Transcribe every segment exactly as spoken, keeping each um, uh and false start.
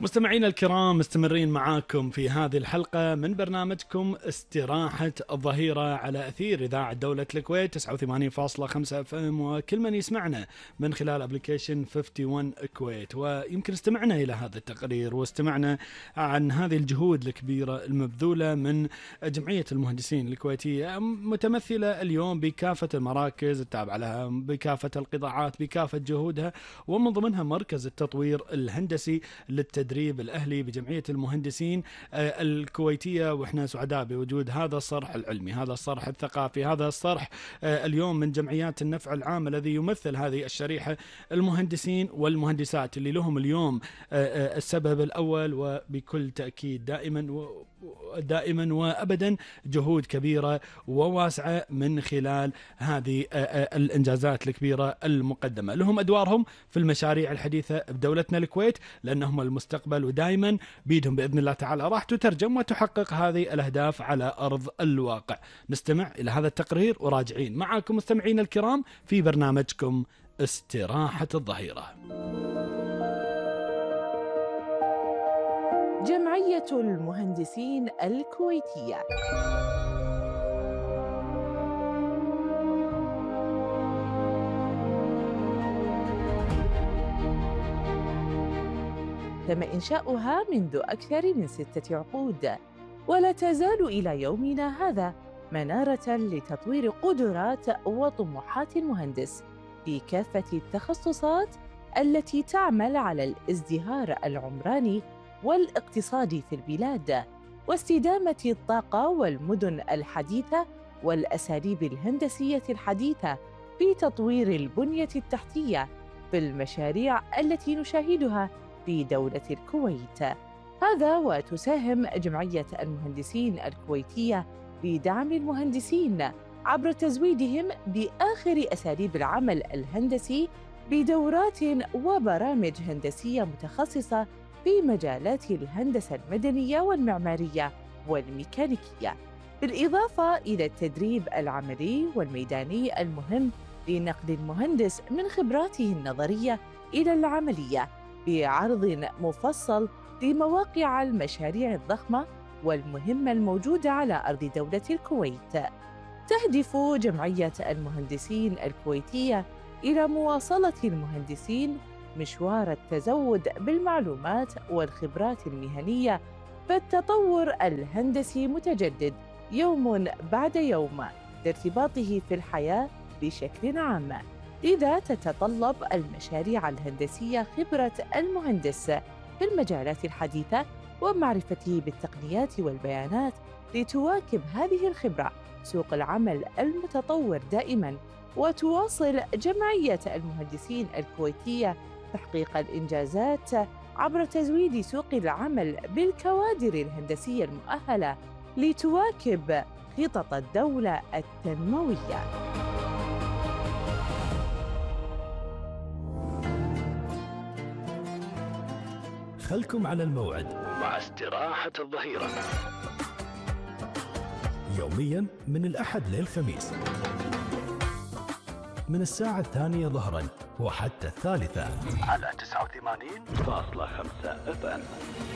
مستمعينا الكرام، مستمرين معاكم في هذه الحلقة من برنامجكم استراحة الظهيرة على أثير إذاعة دولة الكويت تسعة وثمانين فاصلة خمسة اف ام، وكل من يسمعنا من خلال ابليكيشن واحد وخمسين كويت. ويمكن استمعنا إلى هذا التقرير واستمعنا عن هذه الجهود الكبيرة المبذولة من جمعية المهندسين الكويتية، متمثلة اليوم بكافة المراكز التابعة لها، بكافة القطاعات، بكافة جهودها، ومن ضمنها مركز التطوير الهندسي للتدريب الأهلي بجمعية المهندسين الكويتية. وإحنا سعداء بوجود هذا الصرح العلمي، هذا الصرح الثقافي، هذا الصرح اليوم من جمعيات النفع العام الذي يمثل هذه الشريحة، المهندسين والمهندسات اللي لهم اليوم السبب الأول وبكل تأكيد دائما دائما وأبدا جهود كبيرة وواسعة من خلال هذه الإنجازات الكبيرة المقدمة. لهم أدوارهم في المشاريع الحديثة بدولتنا الكويت، لأنهم المستقبل، ودائما بيدهم بإذن الله تعالى راح تترجم وتحقق هذه الأهداف على أرض الواقع. نستمع إلى هذا التقرير وراجعين معكم مستمعين الكرام في برنامجكم استراحة الظهيرة. جمعية المهندسين الكويتية. تم إنشاؤها منذ أكثر من ستة عقود، ولا تزال إلى يومنا هذا منارة لتطوير قدرات وطموحات المهندس في كافة التخصصات التي تعمل على الازدهار العمراني والاقتصادي في البلاد، واستدامة الطاقة والمدن الحديثة والأساليب الهندسية الحديثة في تطوير البنية التحتية في المشاريع التي نشاهدها في دولة الكويت. هذا وتساهم جمعية المهندسين الكويتية بدعم المهندسين عبر تزويدهم بآخر أساليب العمل الهندسي بدورات وبرامج هندسية متخصصة في مجالات الهندسة المدنية والمعمارية والميكانيكية، بالإضافة إلى التدريب العملي والميداني المهم لنقل المهندس من خبراته النظرية إلى العملية، بعرض مفصل لمواقع المشاريع الضخمة والمهمة الموجودة على أرض دولة الكويت. تهدف جمعية المهندسين الكويتية إلى مواصلة المهندسين مشوار التزود بالمعلومات والخبرات المهنية، فالتطور الهندسي متجدد يوم بعد يوم لارتباطه في الحياة بشكل عام. لذا تتطلب المشاريع الهندسية خبرة المهندس في المجالات الحديثة ومعرفته بالتقنيات والبيانات لتواكب هذه الخبرة سوق العمل المتطور دائماً. وتواصل جمعية المهندسين الكويتية تحقيق الإنجازات عبر تزويد سوق العمل بالكوادر الهندسية المؤهلة لتواكب خطط الدولة التنموية. خلكم على الموعد مع استراحة الظهيرة يوميا من الأحد للخميس من الساعة الثانية ظهرا وحتى الثالثة على تسعة وثمانين فاصلة خمسة اف ام.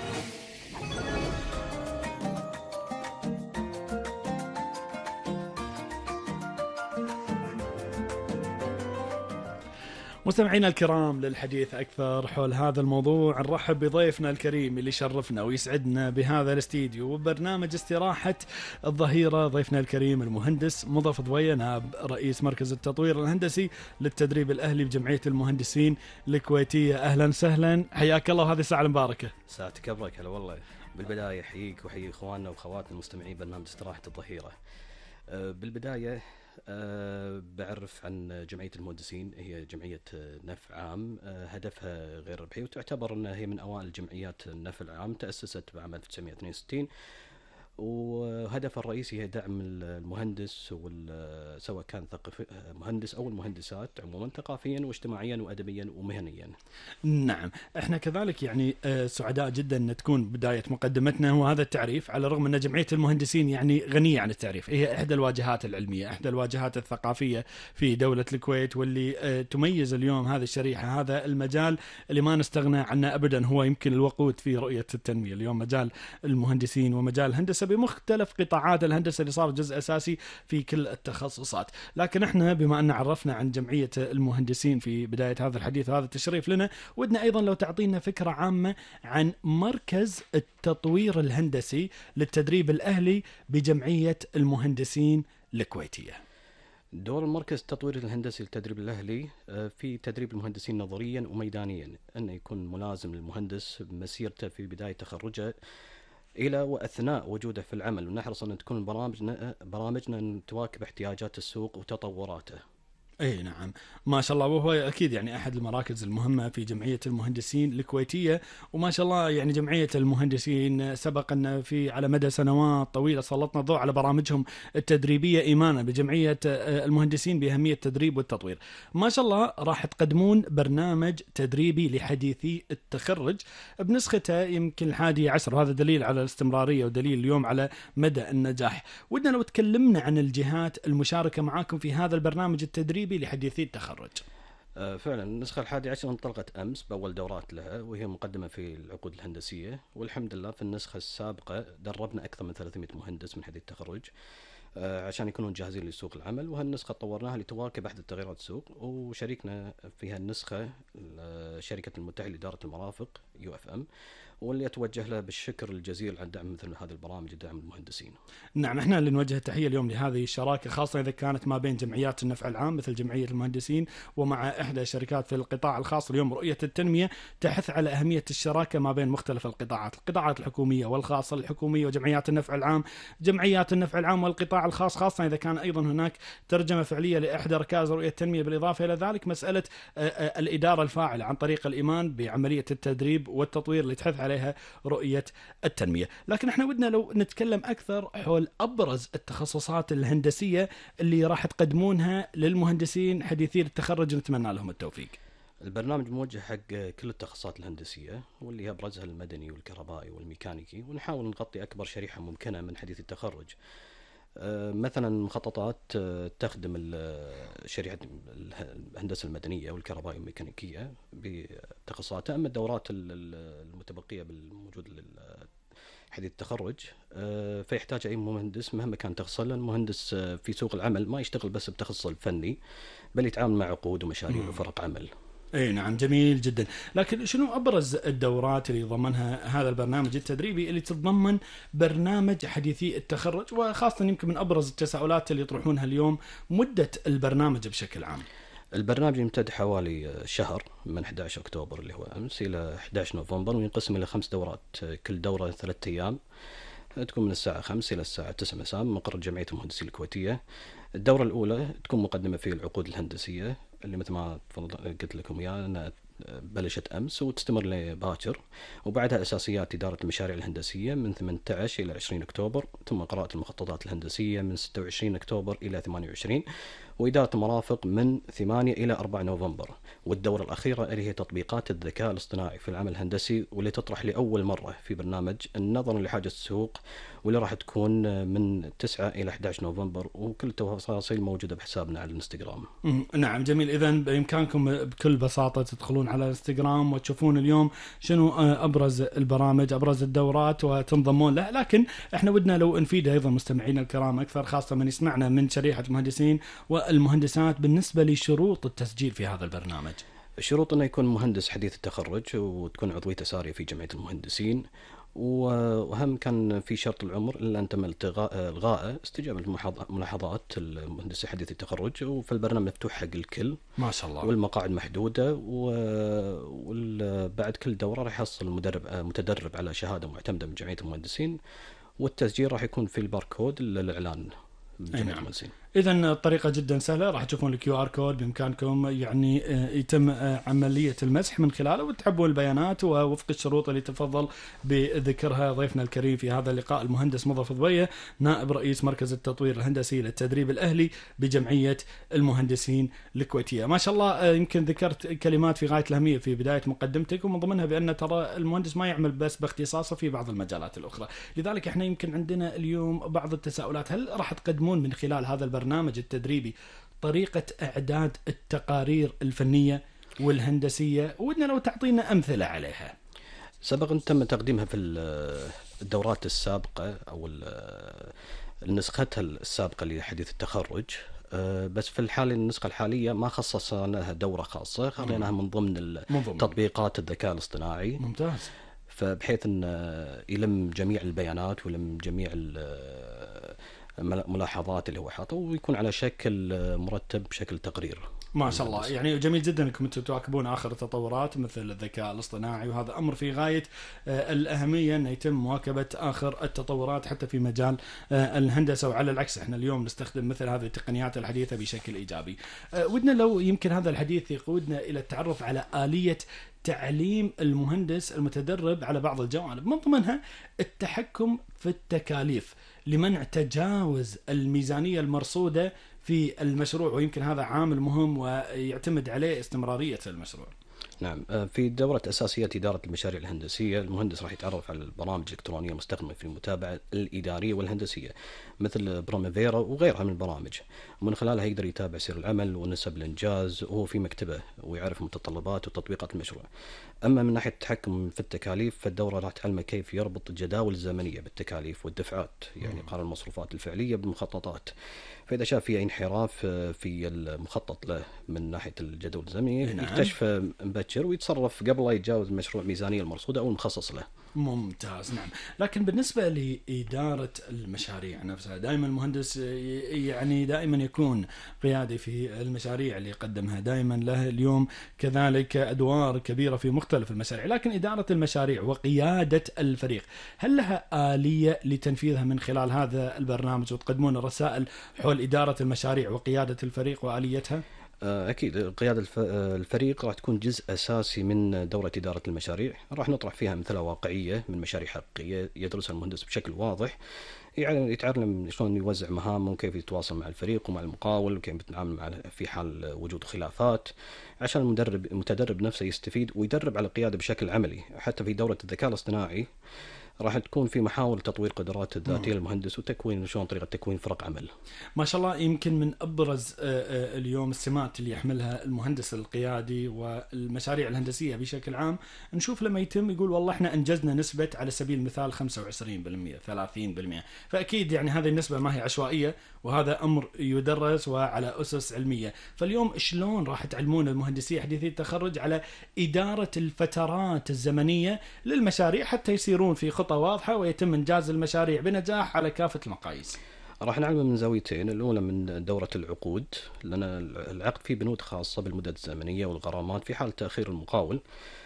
مستمعينا الكرام، للحديث أكثر حول هذا الموضوع نرحب بضيفنا الكريم اللي شرفنا ويسعدنا بهذا الاستديو وبرنامج استراحة الظهيرة. ضيفنا الكريم المهندس مضاف ضوية، نائب رئيس مركز التطوير الهندسي للتدريب الأهلي بجمعية المهندسين الكويتية. أهلا وسهلا، حياك الله وهذه الساعة المباركة. ساعتك أبرك. هلا والله. بالبداية حييك وحيي إخواننا وأخواتنا المستمعين برنامج استراحة الظهيرة. بالبداية أه بعرف عن جمعية المهندسين. هي جمعية نفع عام، أه هدفها غير ربحي، وتعتبر أنها هي من أوائل جمعيات النفع العام، تأسست بعام ألف وتسعمائة واثنين وستين، وهدفه الرئيسي هي دعم المهندس سواء كان ثقافي مهندس أو المهندسات عموما ثقافيا واجتماعيا وأدبيا ومهنيا. نعم، احنا كذلك يعني سعداء جدا ان تكون بداية مقدمتنا هو هذا التعريف، على الرغم ان جمعية المهندسين يعني غنية عن التعريف، هي احدى الواجهات العلمية، احدى الواجهات الثقافية في دولة الكويت، واللي تميز اليوم هذه الشريحة، هذا المجال اللي ما نستغنى عنه ابدا، هو يمكن الوقود في رؤية التنمية. اليوم مجال المهندسين ومجال الهندسة بمختلف قطاعات الهندسة اللي صار جزء أساسي في كل التخصصات. لكن احنا بما أن عرفنا عن جمعية المهندسين في بداية هذا الحديث وهذا التشريف لنا، ودنا أيضا لو تعطينا فكرة عامة عن مركز التطوير الهندسي للتدريب الأهلي بجمعية المهندسين الكويتية. دور المركز التطوير الهندسي للتدريب الأهلي في تدريب المهندسين نظريا وميدانيا، أنه يكون ملازم للمهندس بمسيرته في بداية تخرجه إلى وأثناء وجوده في العمل، ونحرص أن تكون برامجنا برامجنا أن تواكب احتياجات السوق وتطوراته. اي نعم، ما شاء الله، وهو اكيد يعني احد المراكز المهمه في جمعيه المهندسين الكويتيه، وما شاء الله يعني جمعيه المهندسين سبق ان في على مدى سنوات طويله سلطنا الضوء على برامجهم التدريبيه ايمانا بجمعيه المهندسين باهميه التدريب والتطوير. ما شاء الله راح تقدمون برنامج تدريبي لحديثي التخرج بنسخته يمكن الحادي عشر، وهذا دليل على الاستمراريه ودليل اليوم على مدى النجاح. ودنا لو تكلمنا عن الجهات المشاركه معاكم في هذا البرنامج التدريبي لحديثي التخرج. فعلا النسخة الحادية عشر انطلقت أمس بأول دورات لها، وهي مقدمة في العقود الهندسية، والحمد لله في النسخة السابقة دربنا أكثر من ثلاثمائة مهندس من حديث التخرج عشان يكونون جاهزين لسوق العمل، وهالنسخة طورناها لتواكب أحد التغيرات السوق، وشاركنا في هالنسخة شركة المتحدة لإدارة المرافق يو اف ام، واللي أتوجه له بالشكر الجزيل عن دعم مثل هذه البرامج لدعم المهندسين. نعم، احنا اللي نوجه التحية اليوم لهذه الشراكة، خاصة إذا كانت ما بين جمعيات النفع العام مثل جمعية المهندسين ومع إحدى الشركات في القطاع الخاص. اليوم رؤية التنمية تحث على أهمية الشراكة ما بين مختلف القطاعات، القطاعات الحكومية والخاصة، الحكومية وجمعيات النفع العام، جمعيات النفع العام والقطاع الخاص، خاصة إذا كان أيضا هناك ترجمة فعلية لإحدى ركائز رؤية التنمية. بالإضافة إلى ذلك مسألة الإدارة الفاعلة عن طريق الإيمان بعملية التدريب والتطوير اللي تحث عليها رؤية التنمية. لكن احنا ودنا لو نتكلم أكثر حول أبرز التخصصات الهندسية اللي راح تقدمونها للمهندسين حديثي التخرج، نتمنى لهم التوفيق. البرنامج موجه حق كل التخصصات الهندسية، واللي أبرزها المدني والكهربائي والميكانيكي، ونحاول نغطي أكبر شريحة ممكنة من حديث التخرج. مثلا مخططات تخدم شريحة الهندسة المدنية والكهربائية والميكانيكية بتخصصاتها. أما الدورات المتبقية بالموجود حديث التخرج فيحتاج أي مهندس مهما كان تخصصه، لأن المهندس في سوق العمل ما يشتغل بس بتخصصه الفني، بل يتعامل مع عقود ومشاريع وفرق عمل. اي نعم، جميل جدا. لكن شنو ابرز الدورات اللي ضمنها هذا البرنامج التدريبي اللي تتضمن برنامج حديثي التخرج، وخاصه يمكن من ابرز التساؤلات اللي يطرحونها اليوم مده البرنامج بشكل عام؟ البرنامج يمتد حوالي شهر من أحد عشر أكتوبر اللي هو امس الى أحد عشر نوفمبر، وينقسم الى خمس دورات، كل دوره ثلاثة ايام، تكون من الساعه خمسة الى الساعه تسعة مساء مقر جمعيه المهندسين الكويتيه. الدوره الاولى تكون مقدمه في العقود الهندسيه اللي مثل ما قلت لكم اياها انها بلشت امس وتستمر لباكر، وبعدها اساسيات اداره المشاريع الهندسيه من ثمانية عشر الى عشرين اكتوبر، ثم قراءه المخططات الهندسيه من ستة وعشرين اكتوبر الى ثمانية وعشرين، وإدارة المرافق من ثمانية إلى أربعة نوفمبر. والدورة الأخيرة اللي هي تطبيقات الذكاء الاصطناعي في العمل الهندسي، واللي تطرح لأول مرة في برنامج نظرا لحاجة السوق، واللي راح تكون من تسعة إلى أحد عشر نوفمبر، وكل التفاصيل موجودة بحسابنا على الانستغرام. نعم جميل. إذن بإمكانكم بكل بساطة تدخلون على الانستغرام وتشوفون اليوم شنو أبرز البرامج، أبرز الدورات، وتنضمون له. لكن احنا ودنا لو نفيد أيضا مستمعينا الكرام أكثر، خاصة من يسمعنا من شريحة مهندسين والمهندسات، بالنسبة لشروط التسجيل في هذا البرنامج. الشروط أنه يكون مهندس حديث التخرج، وتكون عضويته سارية في جمعية المهندسين، وهم كان في شرط العمر إلا أن تم إلغاء استجابة الملاحظات المهندس حديث التخرج، وفالبرنامج مفتوح حق الكل ما شاء الله، والمقاعد محدودة، وبعد كل دورة راح يحصل المدرب متدرب على شهادة معتمدة من جمعية المهندسين، والتسجيل راح يكون في الباركود للإعلان من جمعية المهندسين. إذا الطريقة جدا سهلة، راح تشوفون الكيو ار كود بإمكانكم يعني يتم عملية المسح من خلاله وتحبون البيانات ووفق الشروط اللي تفضل بذكرها ضيفنا الكريم في هذا اللقاء المهندس مضر فضوية، نائب رئيس مركز التطوير الهندسي للتدريب الأهلي بجمعية المهندسين الكويتية. ما شاء الله يمكن ذكرت كلمات في غاية الأهمية في بداية مقدمتك، ومن ضمنها بأن ترى المهندس ما يعمل بس باختصاصه في بعض المجالات الأخرى، لذلك احنا يمكن عندنا اليوم بعض التساؤلات. هل راح تقدمون من خلال هذا البرنامج البرنامج التدريبي طريقة إعداد التقارير الفنية والهندسية، ودنا لو تعطينا أمثلة عليها؟ سبق تم تقديمها في الدورات السابقة أو نسختها السابقة لحديث التخرج، بس في الحالة النسخة الحالية ما خصصناها دورة خاصة، خليناها من ضمن تطبيقات الذكاء الاصطناعي. ممتاز. فبحيث أن يلم جميع البيانات ويلم جميع ملاحظات اللي هو حاطه ويكون على شكل مرتب بشكل تقرير. ما شاء الله، يعني جميل جدا انكم انتم تواكبون اخر التطورات مثل الذكاء الاصطناعي، وهذا امر في غايه الاهميه انه يتم مواكبه اخر التطورات حتى في مجال الهندسه، وعلى العكس احنا اليوم نستخدم مثل هذه التقنيات الحديثه بشكل ايجابي. ودنا لو يمكن هذا الحديث يقودنا الى التعرف على آلية تعليم المهندس المتدرب على بعض الجوانب، من ضمنها التحكم في التكاليف لمنع تجاوز الميزانية المرصودة في المشروع، ويمكن هذا عامل مهم ويعتمد عليه استمرارية المشروع. نعم، في دورة أساسيات إدارة المشاريع الهندسية المهندس راح يتعرف على البرامج الإلكترونية المستخدمة في المتابعة الإدارية والهندسية مثل براميفيرا وغيرها من البرامج، ومن خلالها يقدر يتابع سير العمل ونسب الإنجاز وهو في مكتبه ويعرف متطلبات وتطبيقات المشروع. أما من ناحية التحكم في التكاليف فالدورة راح تعلمه كيف يربط الجداول الزمنية بالتكاليف والدفعات، يعني قارن المصروفات الفعلية بالمخططات، فإذا شاف في انحراف في المخطط له من ناحية الجدول الزمني نعم. يكتشف مبكر ويتصرف قبل لا يتجاوز المشروع الميزانية المرصودة أو المخصص له. ممتاز. نعم، لكن بالنسبة لإدارة المشاريع نفسها دائما المهندس يعني دائما يكون قيادي في المشاريع اللي يقدمها، دائما له اليوم كذلك أدوار كبيرة في مختلف المشاريع، لكن إدارة المشاريع وقيادة الفريق هل لها آلية لتنفيذها من خلال هذا البرنامج وتقدمون رسائل حول إدارة المشاريع وقيادة الفريق وآليتها؟ أكيد قيادة الفريق راح تكون جزء أساسي من دورة إدارة المشاريع، راح نطرح فيها أمثلة واقعية من مشاريع حقيقية يدرسها المهندس بشكل واضح، يعني يتعلم شلون يوزع مهامه وكيف يتواصل مع الفريق ومع المقاول وكيف يتعامل مع في حال وجود خلافات، عشان المدرب المتدرب نفسه يستفيد ويدرب على القيادة بشكل عملي. حتى في دورة الذكاء الاصطناعي راح تكون في محاور تطوير قدرات الذاتية للمهندس وتكوين شلون طريقة تكوين فرق عمل. ما شاء الله، يمكن من أبرز اليوم السمات اللي يحملها المهندس القيادي والمشاريع الهندسية بشكل عام، نشوف لما يتم يقول والله احنا أنجزنا نسبة على سبيل المثال خمسة وعشرين بالمئة ثلاثين بالمئة، فأكيد يعني هذه النسبة ما هي عشوائية وهذا أمر يدرس وعلى أسس علمية. فاليوم شلون راح تعلمون المهندسين حديثي التخرج على إدارة الفترات الزمنية للمشاريع حتى يسيرون في خطة واضحة ويتم إنجاز المشاريع بنجاح على كافة المقاييس؟ راح نعلم من زاويتين، الأولى من دورة العقود، لأن العقد فيه بنود خاصة بالمدة الزمنية والغرامات في حال تأخير المقاول،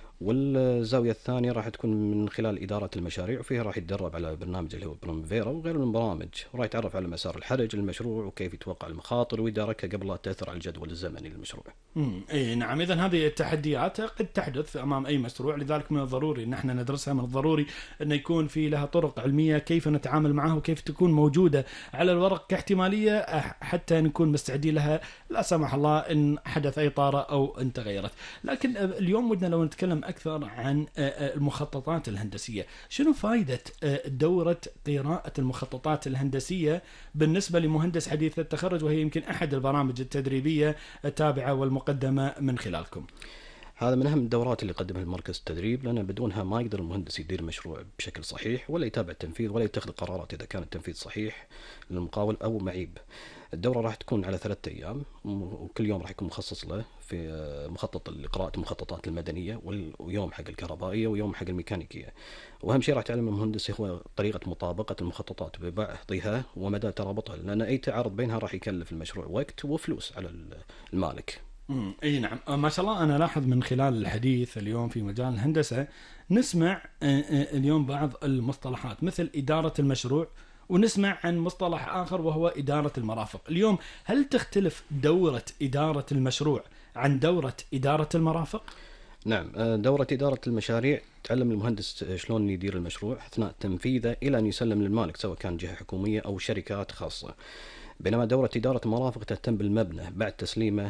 والزاوية الثانية راح تكون من خلال إدارة المشاريع، وفيها راح يتدرب على برنامج اللي هو براميفيرا وغيره من البرامج، وراح يتعرف على مسار الحرج للمشروع وكيف يتوقع المخاطر ويداركها قبل لا تأثر على الجدول الزمني للمشروع. امم اي نعم، اذا هذه التحديات قد تحدث امام اي مشروع، لذلك من الضروري ان احنا ندرسها، من الضروري ان يكون في لها طرق علميه كيف نتعامل معها وكيف تكون موجوده على الورق كاحتماليه حتى نكون مستعدين لها لا سمح الله ان حدث اي طارئ او ان تغيرت. لكن اليوم ودنا لو نتكلم اكثر عن المخططات الهندسيه، شنو فائده دوره قراءه المخططات الهندسيه بالنسبه لمهندس حديث التخرج، وهي يمكن احد البرامج التدريبيه التابعه والمقدمه من خلالكم؟ هذا من أهم الدورات اللي يقدمها المركز التدريب، لأن بدونها ما يقدر المهندس يدير مشروع بشكل صحيح ولا يتابع التنفيذ ولا يتخذ قرارات إذا كان التنفيذ صحيح للمقاول أو معيب. الدورة راح تكون على ثلاثة أيام وكل يوم راح يكون مخصص له في مخطط لقراءة المخططات المدنية ويوم حق الكهربائية ويوم حق الميكانيكية. وأهم شيء راح تعلم المهندس هو طريقة مطابقة المخططات ببعضها ومدى ترابطها، لأن أي تعارض بينها راح يكلف المشروع وقت وفلوس على المالك. امم اي نعم، ما شاء الله. انا لاحظ من خلال الحديث اليوم في مجال الهندسه نسمع اليوم بعض المصطلحات مثل اداره المشروع ونسمع عن مصطلح آخر وهو إدارة المرافق. اليوم هل تختلف دورة إدارة المشروع عن دورة إدارة المرافق؟ نعم، دورة إدارة المشاريع تعلم المهندس شلون يدير المشروع أثناء تنفيذه إلى أن يسلم للمالك سواء كان جهة حكومية أو شركات خاصة، بينما دورة إدارة المرافق تهتم بالمبنى بعد تسليمه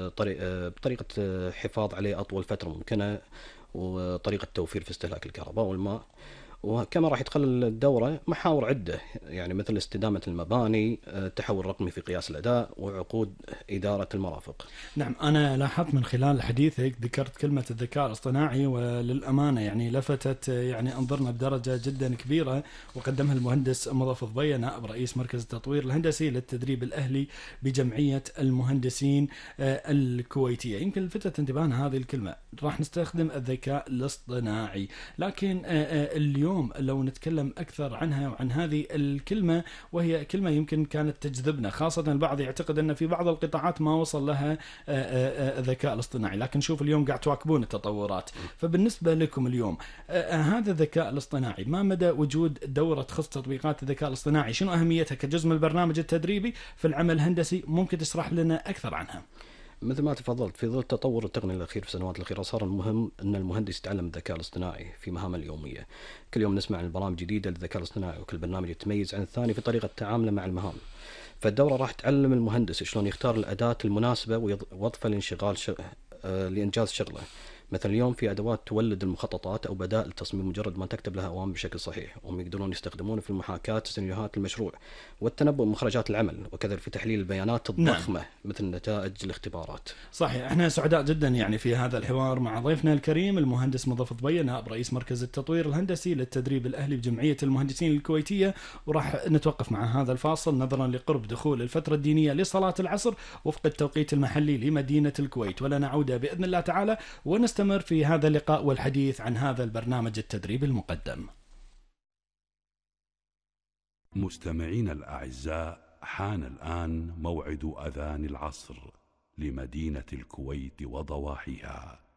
بطريقة حفاظ عليه أطول فترة ممكنة وطريقة توفير في استهلاك الكهرباء والماء. وكما راح يتخلل الدورة محاور عدة، يعني مثل استدامة المباني، التحول الرقمي في قياس الأداء، وعقود إدارة المرافق. نعم، أنا لاحظت من خلال حديثك ذكرت كلمة الذكاء الاصطناعي، وللأمانة يعني لفتت يعني أنظرنا بدرجة جدا كبيرة، وقدمها المهندس مضاف الضبية نائب رئيس مركز التطوير الهندسي للتدريب الأهلي بجمعية المهندسين الكويتية. يمكن لفتت انتباهنا هذه الكلمة، راح نستخدم الذكاء الاصطناعي، لكن اليوم اليوم لو نتكلم أكثر عنها وعن هذه الكلمة، وهي كلمة يمكن كانت تجذبنا، خاصة البعض يعتقد أن في بعض القطاعات ما وصل لها الذكاء الاصطناعي، لكن شوف اليوم قاعد تواكبون التطورات. فبالنسبة لكم اليوم هذا الذكاء الاصطناعي، ما مدى وجود دورة تخص تطبيقات الذكاء الاصطناعي؟ شنو أهميتها كجزء من البرنامج التدريبي في العمل الهندسي؟ ممكن تشرح لنا أكثر عنها؟ مثل ما تفضلت، في ظل التطور التقني الأخير في السنوات الأخيرة صار المهم أن المهندس يتعلم الذكاء الاصطناعي في مهامه اليومية. كل يوم نسمع عن برامج جديدة للذكاء الاصطناعي، وكل برنامج يتميز عن الثاني في طريقة تعامله مع المهام. فالدورة راح تعلم المهندس شلون يختار الأداة المناسبة ويوظفها لانشغال شغ... لإنجاز شغله. مثل اليوم في أدوات تولد المخططات أو بدائل التصميم مجرد ما تكتب لها أوامر بشكل صحيح، وهم يقدرون يستخدمونه في المحاكاة سيناريوهات المشروع والتنبؤ بمخرجات العمل، وكذلك في تحليل البيانات الضخمة. نعم. مثل نتائج الاختبارات. صحيح، احنا سعداء جدا يعني في هذا الحوار مع ضيفنا الكريم المهندس مضاف الضبية نائب رئيس مركز التطوير الهندسي للتدريب الأهلي بجمعية المهندسين الكويتية. وراح نتوقف مع هذا الفاصل نظرا لقرب دخول الفترة الدينية لصلاة العصر وفق التوقيت المحلي لمدينة الكويت، ولا نعود بإذن الله تعالى ونستمر في هذا اللقاء والحديث عن هذا البرنامج التدريبي المقدم. مستمعين الأعزاء، حان الآن موعد أذان العصر لمدينة الكويت وضواحيها.